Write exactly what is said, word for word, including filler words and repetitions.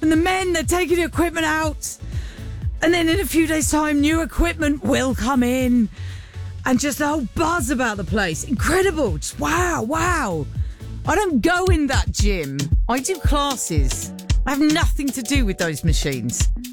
And the men, they're taking the equipment out. And then in a few days' time, new equipment will come in. And just the whole buzz about the place. Incredible. Just wow, wow. I don't go in that gym. I do classes. I have nothing to do with those machines.